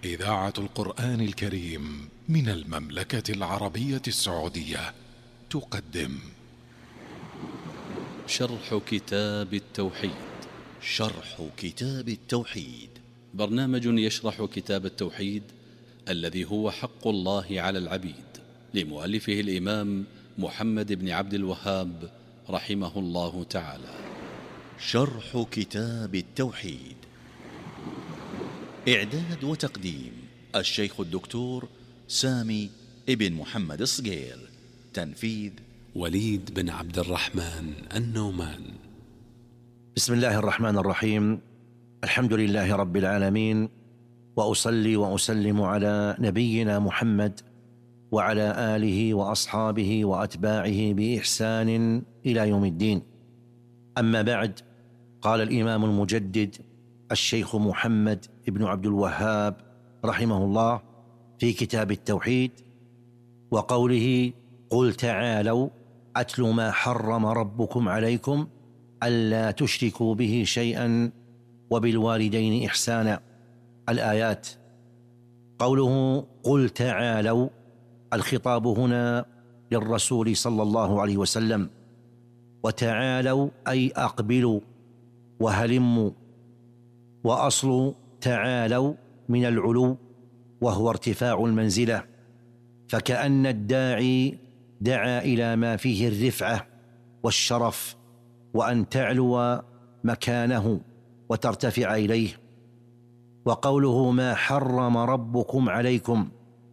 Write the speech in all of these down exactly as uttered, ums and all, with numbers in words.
إذاعة القرآن الكريم من المملكة العربية السعودية تقدم شرح كتاب التوحيد. شرح كتاب التوحيد برنامج يشرح كتاب التوحيد الذي هو حق الله على العبيد، لمؤلفه الإمام محمد بن عبد الوهاب رحمه الله تعالى. شرح كتاب التوحيد، إعداد وتقديم الشيخ الدكتور سامي ابن محمد الصقير، تنفيذ وليد بن عبد الرحمن النومان. بسم الله الرحمن الرحيم. الحمد لله رب العالمين، وأصلي وأسلم على نبينا محمد وعلى آله وأصحابه وأتباعه بإحسان إلى يوم الدين. أما بعد، قال الإمام المجدد الشيخ محمد بن عبد الوهاب رحمه الله في كتاب التوحيد وقوله: قل تعالوا أتل ما حرم ربكم عليكم ألا تشركوا به شيئا وبالوالدين إحسانا. الآيات. قوله قل تعالوا، الخطاب هنا للرسول صلى الله عليه وسلم، وتعالوا أي أقبلوا وهلموا، وأصل تعالوا من العلو وهو ارتفاع المنزلة، فكأن الداعي دعا إلى ما فيه الرفعة والشرف، وأن تعلو مكانه وترتفع إليه. وقوله ما حرم ربكم عليكم،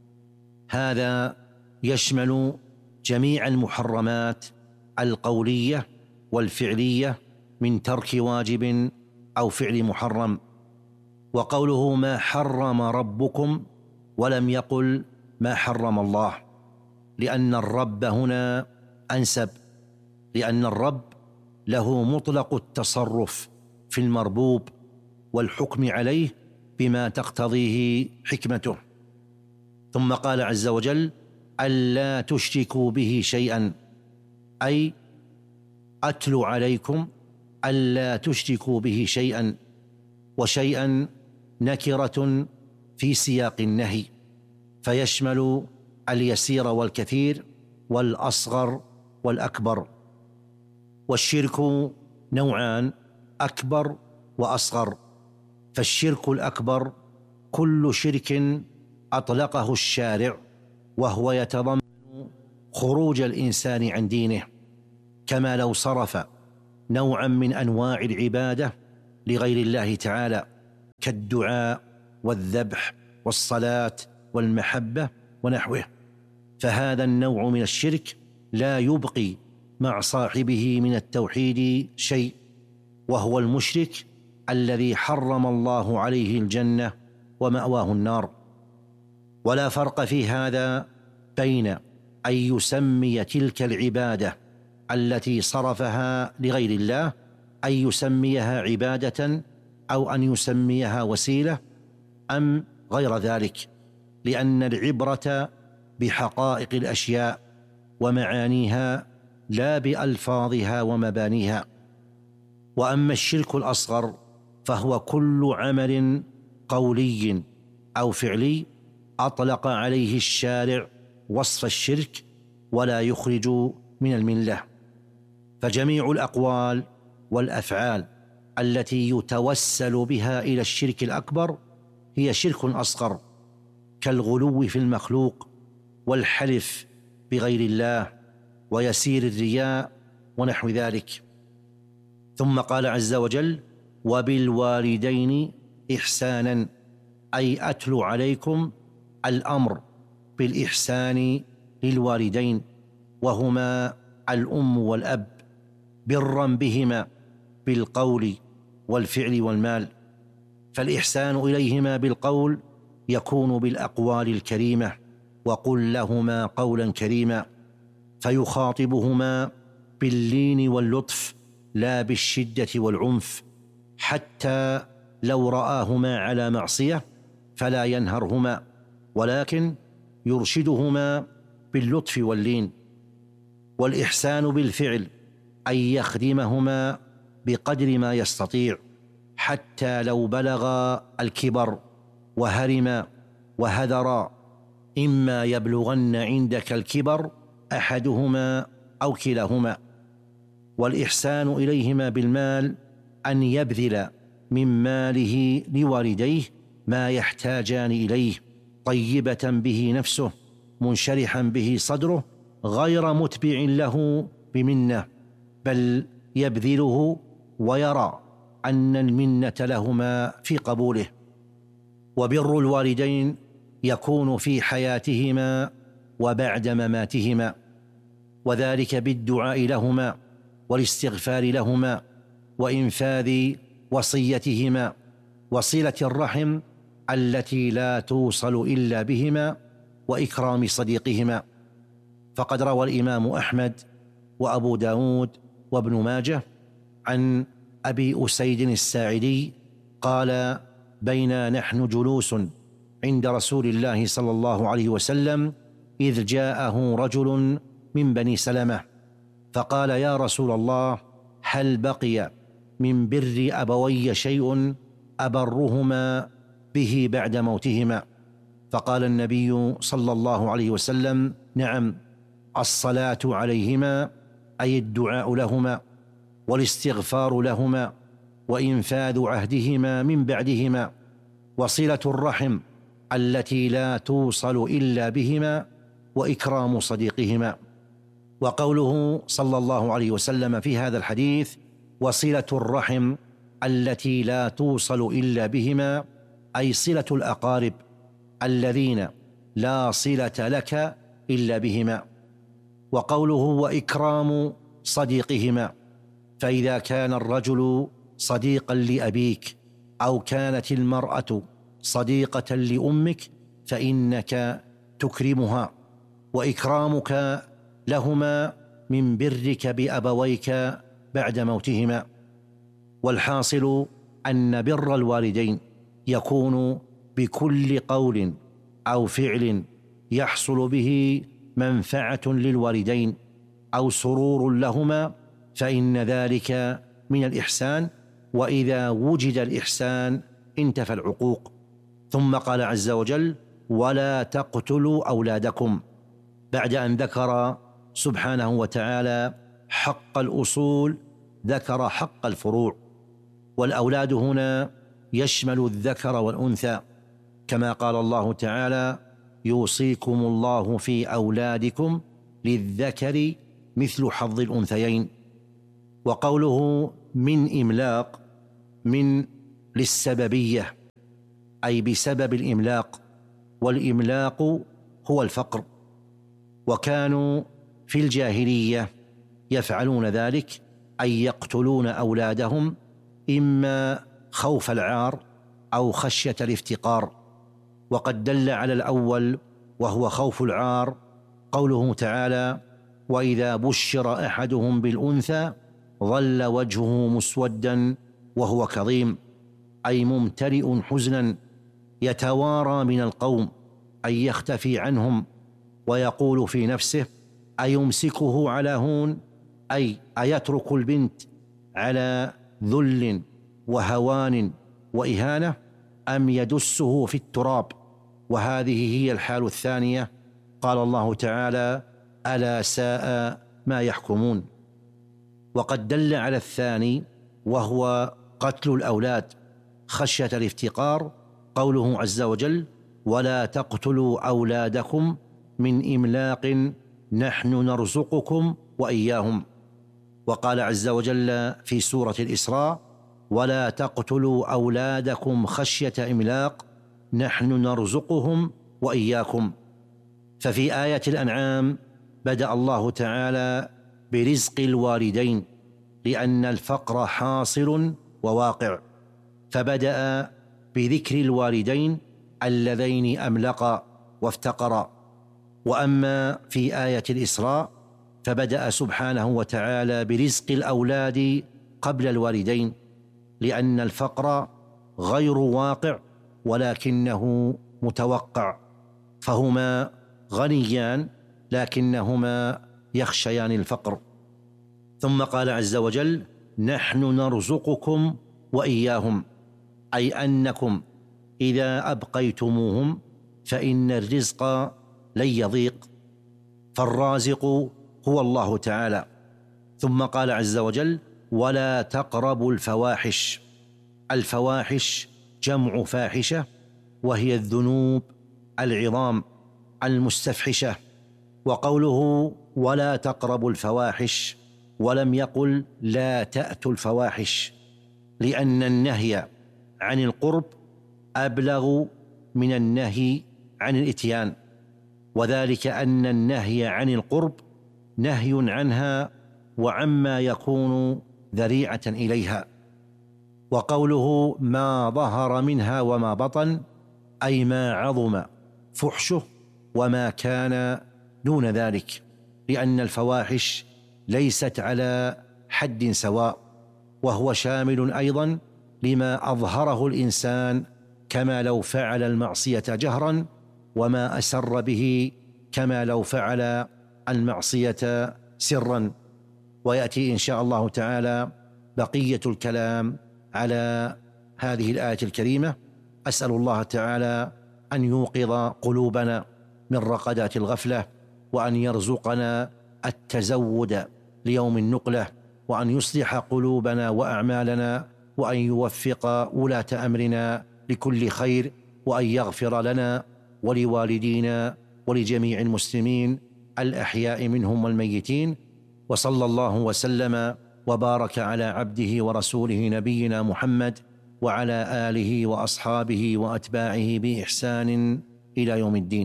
هذا يشمل جميع المحرمات القولية والفعلية من ترك واجب أو فعل محرم. وقوله ما حرم ربكم ولم يقل ما حرم الله، لأن الرب هنا أنسب، لأن الرب له مطلق التصرف في المربوب والحكم عليه بما تقتضيه حكمته. ثم قال عز وجل: ألا تشركوا به شيئا، أي أتلو عليكم ألا تشركوا به شيئا، وشيئا نكرة في سياق النهي، فيشمل اليسير والكثير والأصغر والأكبر. والشرك نوعان: أكبر وأصغر. فالشرك الأكبر كل شرك أطلقه الشارع وهو يتضمن خروج الإنسان عن دينه، كما لو صرف نوعا من أنواع العبادة لغير الله تعالى، كالدعاء والذبح والصلاة والمحبة ونحوه، فهذا النوع من الشرك لا يبقي مع صاحبه من التوحيد شيء، وهو المشرك الذي حرم الله عليه الجنة ومأواه النار. ولا فرق في هذا بين أن يسمي تلك العبادة التي صرفها لغير الله أن يسميها عبادة أو أن يسميها وسيلة أم غير ذلك، لأن العبرة بحقائق الأشياء ومعانيها لا بألفاظها ومبانيها. وأما الشرك الأصغر فهو كل عمل قولي أو فعلي أطلق عليه الشارع وصف الشرك ولا يخرج من الملة. فجميع الأقوال والأفعال التي يتوسل بها إلى الشرك الأكبر هي شرك أصغر، كالغلو في المخلوق والحلف بغير الله ويسير الرياء ونحو ذلك. ثم قال عز وجل: وبالوالدين إحسانا، أي أتلو عليكم الأمر بالإحسان للوالدين، وهما الأم والأب، برا بهما بالقول والفعل والمال. فالإحسان إليهما بالقول يكون بالأقوال الكريمة، وقل لهما قولا كريما، فيخاطبهما باللين واللطف لا بالشدة والعنف، حتى لو رآهما على معصية فلا ينهرهما، ولكن يرشدهما باللطف واللين. والإحسان بالفعل أن يخدمهما بقدر ما يستطيع، حتى لو بلغ الكبر وهرم وهذرا، إما يبلغن عندك الكبر أحدهما أو كلاهما. والإحسان إليهما بالمال أن يبذل من ماله لوالديه ما يحتاجان إليه، طيبة به نفسه منشرحا به صدره، غير متبع له بمنة، بل يبذله ويرى أن المنة لهما في قبوله. وبر الوالدين يكون في حياتهما وبعد مماتهما، وذلك بالدعاء لهما والاستغفار لهما وإنفاذ وصيتهما، وصلة الرحم التي لا توصل إلا بهما، وإكرام صديقهما. فقد روى الإمام أحمد وأبو داود وابن ماجه عن أبي أسيد الساعدي قال: بينا نحن جلوس عند رسول الله صلى الله عليه وسلم إذ جاءه رجل من بني سلمة فقال: يا رسول الله، هل بقي من بر أبوي شيء أبرهما به بعد موتهما؟ فقال النبي صلى الله عليه وسلم: نعم، الصلاة عليهما، أي الدعاء لهما والاستغفار لهما وإنفاذ عهدهما من بعدهما، وصلة الرحم التي لا توصل إلا بهما، وإكرام صديقهما. وقوله صلى الله عليه وسلم في هذا الحديث: وصلة الرحم التي لا توصل إلا بهما، أي صلة الأقارب الذين لا صلة لك إلا بهما. وقوله: وإكرام صديقهما، فإذا كان الرجل صديقا لأبيك أو كانت المرأة صديقة لأمك فإنك تكرمها، وإكرامك لهما من برك بأبويك بعد موتهما. والحاصل أن بر الوالدين يكون بكل قول أو فعل يحصل به منفعة للوالدين أو سرور لهما، فإن ذلك من الإحسان، وإذا وجد الإحسان انتفى العقوق. ثم قال عز وجل: ولا تقتلوا أولادكم، بعد أن ذكر سبحانه وتعالى حق الأصول ذكر حق الفروع. والأولاد هنا يشمل الذكر والأنثى، كما قال الله تعالى: يوصيكم الله في أولادكم للذكر مثل حظ الأنثيين. وقوله من إملاق، من للسببية، أي بسبب الإملاق، والإملاق هو الفقر. وكانوا في الجاهلية يفعلون ذلك، أي يقتلون أولادهم إما خوف العار أو خشية الافتقار. وقد دل على الأول وهو خوف العار قوله تعالى: وإذا بشر أحدهم بالأنثى ظل وجهه مسودا وهو كظيم، أي ممتلئ حزنا، يتوارى من القوم، أي يختفي عنهم، ويقول في نفسه: أيمسكه على هون، أي أيترك البنت على ذل وهوان وإهانة، أم يدسه في التراب. وهذه هي الحال الثانية. قال الله تعالى: ألا ساء ما يحكمون. وقد دل على الثاني وهو قتل الأولاد خشية الافتقار قوله عز وجل: ولا تقتلوا أولادكم من إملاق نحن نرزقكم وإياهم. وقال عز وجل في سورة الإسراء: ولا تقتلوا أولادكم خشية إملاق نحن نرزقهم وإياكم. ففي آية الأنعام بدأ الله تعالى برزق الوالدين لأن الفقر حاصل وواقع، فبدأ بذكر الوالدين اللذين أملقا وافتقرا. وأما في آية الإسراء فبدأ سبحانه وتعالى برزق الأولاد قبل الوالدين، لأن الفقر غير واقع ولكنه متوقع، فهما غنيان لكنهما يخشيان الفقر. ثم قال عز وجل: نحن نرزقكم وإياهم، أي أنكم إذا أبقيتموهم فإن الرزق لن يضيق، فالرازق هو الله تعالى. ثم قال عز وجل: ولا تقربوا الفواحش. الفواحش جمع فاحشة، وهي الذنوب العظام المستفحشة. وقوله ولا تقربوا الفواحش ولم يقل لا تأتوا الفواحش، لأن النهي عن القرب أبلغ من النهي عن الإتيان، وذلك أن النهي عن القرب نهي عنها وعما يكون ذريعة إليها. وقوله ما ظهر منها وما بطن، أي ما عظم فحشه وما كان دون ذلك، لأن الفواحش ليست على حد سواء، وهو شامل أيضا لما أظهره الإنسان كما لو فعل المعصية جهرا، وما أسر به كما لو فعل المعصية سرا. ويأتي إن شاء الله تعالى بقية الكلام على هذه الآية الكريمة. أسأل الله تعالى أن يوقظ قلوبنا من رقدات الغفلة، وأن يرزقنا التزود ليوم النقلة، وأن يصلح قلوبنا وأعمالنا، وأن يوفق ولاة أمرنا لكل خير، وأن يغفر لنا ولوالدينا ولجميع المسلمين الأحياء منهم والميتين. وصلى الله وسلم وبارك على عبده ورسوله نبينا محمد وعلى آله وأصحابه وأتباعه بإحسان إلى يوم الدين.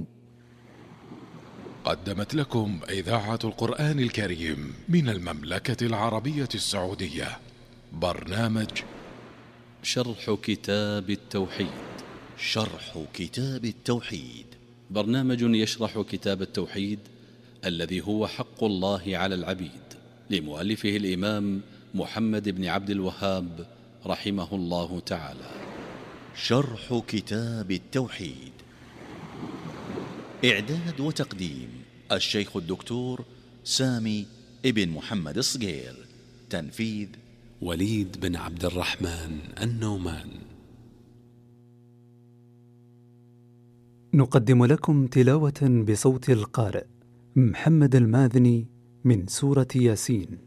قدمت لكم إذاعة القرآن الكريم من المملكة العربية السعودية برنامج شرح كتاب التوحيد. شرح كتاب التوحيد برنامج يشرح كتاب التوحيد الذي هو حق الله على العبيد، لمؤلفه الإمام محمد بن عبد الوهاب رحمه الله تعالى. شرح كتاب التوحيد، إعداد وتقديم الشيخ الدكتور سامي ابن محمد الصقير، تنفيذ وليد بن عبد الرحمن النومان. نقدم لكم تلاوة بصوت القارئ محمد الماذني من سورة ياسين.